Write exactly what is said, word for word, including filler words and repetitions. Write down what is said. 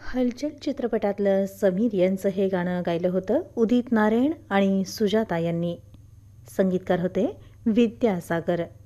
हलचल चित्रपटातलं समीर यांचं हे गाणं गायलं होतं उदित नारायण आणि सुजाता यांनी. संगीतकार होते विद्यासागर.